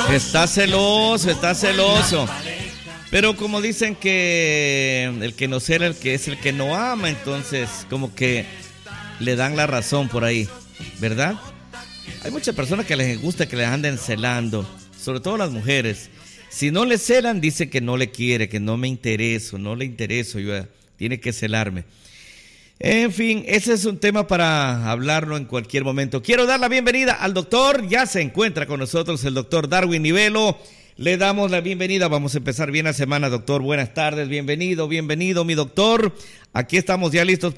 Está celoso, está celoso. Pero como dicen que el que no cela es el que no ama, entonces como que le dan la razón por ahí, ¿verdad? Hay muchas personas que les gusta que les anden celando, sobre todo las mujeres. Si no le celan, dicen que no le quiere, que no me intereso, no le intereso, tiene que celarme. En fin, ese es un tema para hablarlo en cualquier momento. Quiero dar la bienvenida al doctor, ya se encuentra con nosotros el doctor Darwin Nivelo. Le damos la bienvenida, vamos a empezar bien la semana, doctor. Buenas tardes, bienvenido, mi doctor. Aquí estamos ya listos